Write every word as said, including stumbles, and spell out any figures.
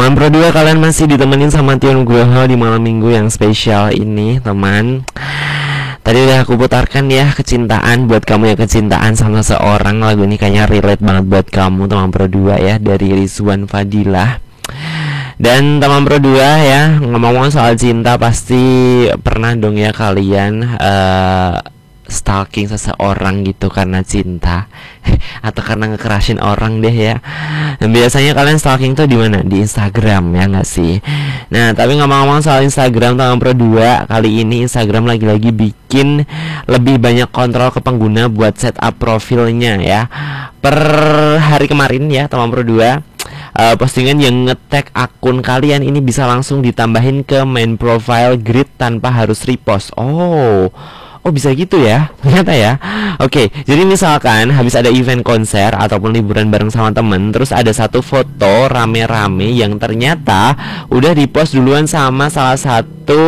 Teman Pro dua, kalian masih ditemenin sama Tion Nugroho di malam minggu yang spesial ini, teman. Tadi udah aku putarkan ya, kecintaan. Buat kamu yang kecintaan sama seorang, lagu ini kayaknya relate banget buat kamu, teman Pro dua ya, dari Rizwan Fadilah. Dan teman Pro dua ya, ngomong-ngomong soal cinta, pasti pernah dong ya kalian uh, stalking seseorang gitu karena cinta atau karena ngekerasin orang deh ya. Dan biasanya kalian stalking tuh di mana? Di Instagram ya nggak sih? Nah, tapi ngomong-ngomong soal Instagram, teman Pro dua, kali ini Instagram lagi-lagi bikin lebih banyak kontrol ke pengguna buat setup profilnya ya. Per hari kemarin ya, teman Pro dua, Uh, postingan yang nge-tag akun kalian ini bisa langsung ditambahin ke main profile grid tanpa harus repost. Oh, oh bisa gitu ya, ternyata ya. Oke, jadi misalkan habis ada event konser ataupun liburan bareng sama temen, terus ada satu foto rame-rame yang ternyata udah repost duluan sama salah satu